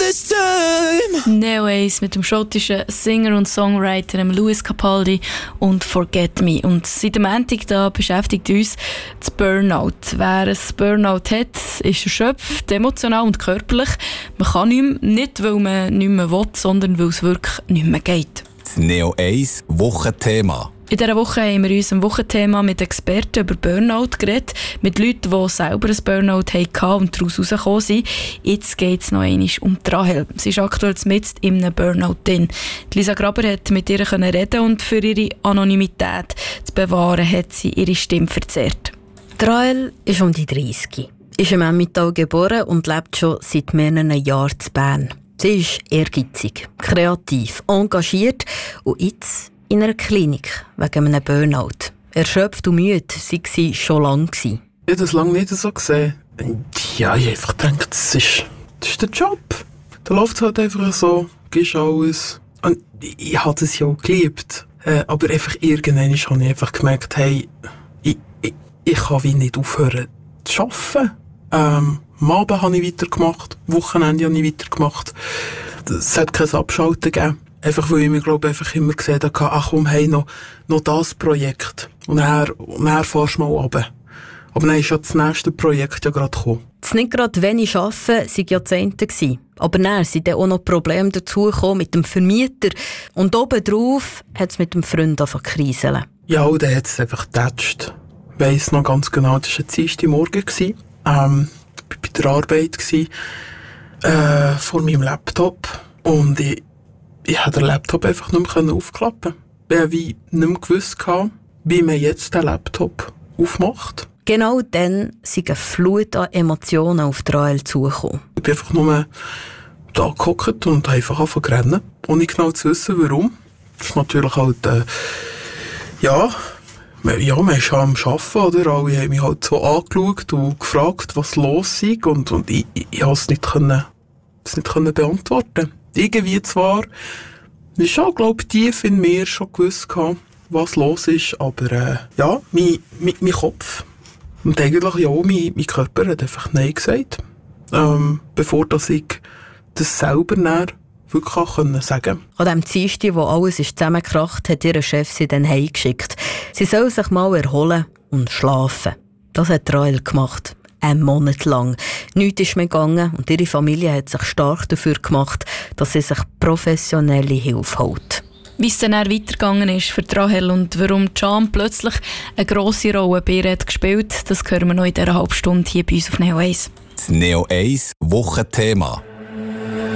this time. Neo Ace mit dem schottischen Singer und Songwriter Lewis Capaldi und Forget Me. Und seit dem Montag da beschäftigt uns das Burnout. Wer ein Burnout hat, ist erschöpft, emotional und körperlich. Man kann nicht, weil man nicht mehr will, sondern weil es wirklich nicht mehr geht. Das Neo Ace Wochenthema. In dieser Woche haben wir uns im Wochenthema mit Experten über Burnout geredet, mit Leuten, die selber ein Burnout hatten und daraus rausgekommen sind. Jetzt geht es noch einmal um Rahel. Sie ist aktuell mitten in einem Burnout drin. Lisa Graber hat mit ihr reden und für ihre Anonymität zu bewahren, hat sie ihre Stimme verzerrt. Rahel ist um die 30, ist im Emmental geboren und lebt schon seit mehreren Jahren in Bern. Sie ist ehrgeizig, kreativ, engagiert und jetzt in einer Klinik wegen einem Burnout. Erschöpft und müde war sie schon lange. Ich habe das lange nicht so gesehen. Ja, ich habe einfach gedacht, das ist der Job. Da läuft es halt einfach so, gibst alles. Und ich habe es ja auch geliebt. Aber einfach irgendwann habe ich einfach gemerkt, hey, ich kann wie nicht aufhören zu arbeiten. Am Abend habe ich weitergemacht, Wochenende habe ich weitergemacht. Es hat kein Abschalten gegeben. Einfach weil ich mir, glaube einfach immer gesehen habe, ach komm, hey, noch das Projekt. Und dann fahrst du mal runter. Aber dann ist ja das nächste Projekt ja gerade gekommen. Das nicht gerade wenig arbeiten waren Jahrzehnte. Aber dann sind dann auch noch Probleme dazugekommen mit dem Vermieter. Und obendrauf hat es mit dem Freund angefangen zu kriseln. Ja, und dann hat es einfach getatscht. Ich weiss noch ganz genau, das war ein Dienstagmorgen. Ich war bei der Arbeit, vor meinem Laptop. Und ich konnte den Laptop einfach nicht mehr aufklappen. Ich habe wie nicht mehr gewusst, wie man jetzt den Laptop aufmacht. Genau dann sind eine Flut an Emotionen auf die Rahel zugekommen. Ich bin einfach nur da gehockt und einfach angefangen zu rennen, ohne genau zu wissen, warum. Das ist natürlich halt, man ist am Arbeiten, oder? Alle haben mich halt so angeschaut und gefragt, was los ist. Und ich konnte es nicht beantworten. Irgendwie zwar, ich schon, glaube ich, tief in mir schon gewusst, was los ist, aber mein Kopf und eigentlich ja auch mein Körper hat einfach Nein gesagt, bevor dass ich das selber dann wirklich sagen konnte. An dem Dienstag, wo alles zusammengekracht hat ihr Chef sie dann heimgeschickt. Sie soll sich mal erholen und schlafen. Das hat Rahel gemacht. Einen Monat lang. Nichts ist mehr gegangen und ihre Familie hat sich stark dafür gemacht, dass sie sich professionelle Hilfe holt. Wie es dann weitergegangen ist für Rahel und warum Can plötzlich eine grosse Rolle bei ihr hat gespielt, das hören wir noch in dieser halben Stunde hier bei uns auf Neo Ace. Das Neo Ace Wochenthema.